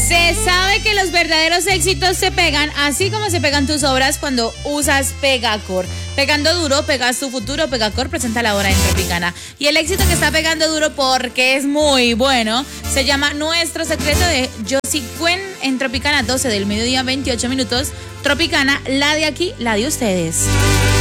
Se sabe que los verdaderos éxitos se pegan, así como se pegan tus obras cuando usas Pegacor. Pegando duro, pegas tu futuro. Pegacor presenta la hora en Tropicana. Y el éxito que está pegando duro porque es muy bueno se llama Nuestro Secreto de Josie Cuen en Tropicana, 12 del mediodía, 28 minutos. Tropicana, la de aquí, la de ustedes.